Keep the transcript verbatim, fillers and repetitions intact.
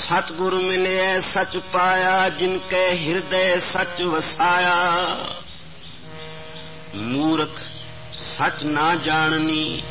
सतगुर मिले सच पाया, जिनके हृदय सच वसाया। मूर्ख सच ना जाननी,